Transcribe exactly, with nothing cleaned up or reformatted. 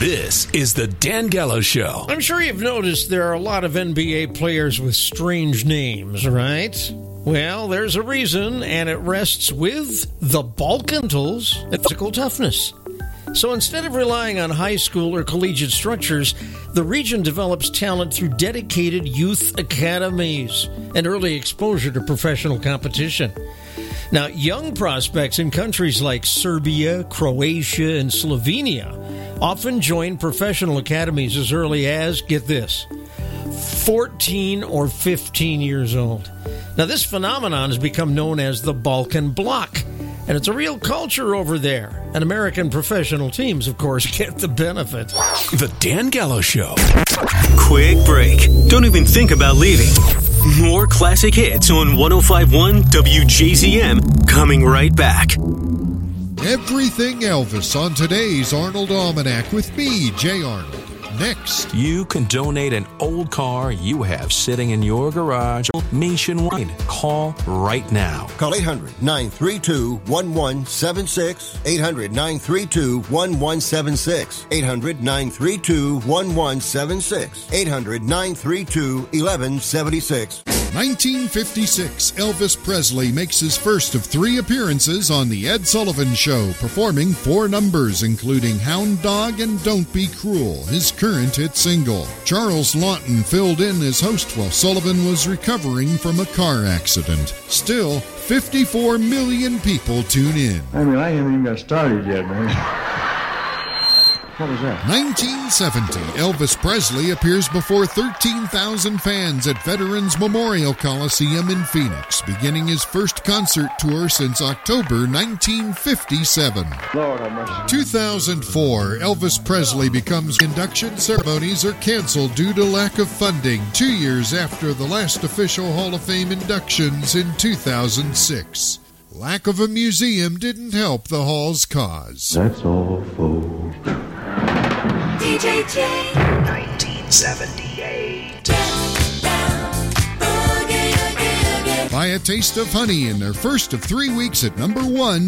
This is the Dan Gallo Show. I'm sure you've noticed there are a lot of N B A players with strange names, right? Well, there's a reason, and it rests with the Balkantles and physical toughness. So instead of relying on high school or collegiate structures, the region develops talent through dedicated youth academies and early exposure to professional competition. Now, young prospects in countries like Serbia, Croatia, and Slovenia often join professional academies as early as, get this, fourteen or fifteen years old. Now, this phenomenon has become known as the Balkan Bloc, and it's a real culture over there. And American professional teams, of course, get the benefit. The Dan Gallo Show. Quick break. Don't even think about leaving. More classic hits on one oh five point one W J Z M coming right back. Everything Elvis on today's Arnold Almanac with me, Jay Arnold. Next. You can donate an old car you have sitting in your garage nationwide. Call right now. Call eight hundred, nine three two, one one seven six. eight hundred, nine three two, one one seven six. eight hundred, nine three two, one one seven six. eight hundred, nine three two, one one seven six. nineteen fifty-six, Elvis Presley makes his first of three appearances on The Ed Sullivan Show, performing four numbers, including Hound Dog and Don't Be Cruel, his current hit single. Charles Lawton filled in as host while Sullivan was recovering from a car accident. Still, fifty-four million people tune in. I mean, I haven't even got started yet, man. What was that? nineteen seventy, Elvis Presley appears before thirteen thousand fans at Veterans Memorial Coliseum in Phoenix, beginning his first concert tour since October nineteen fifty-seven. Lord have mercy. two thousand four, Elvis Presley becomes induction ceremonies are canceled due to lack of funding, two years after the last official Hall of Fame inductions in two thousand six. Lack of a museum didn't help the Hall's cause. That's all, folks. D J J nineteen seventy-eight. By A Taste of Honey in their first of three weeks at number one.